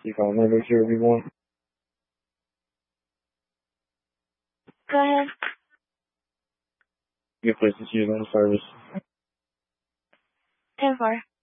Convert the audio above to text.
You phone number here if you want. Go ahead. Your place is used on the service. 10-4.